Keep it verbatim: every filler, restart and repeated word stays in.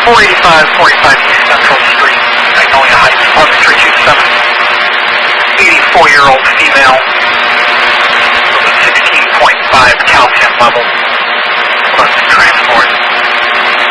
four eighty-five, forty-five East Central Street, Magnolia Heights, apartment three two seven. eighty-four-year-old female with a sixteen point five calcium level.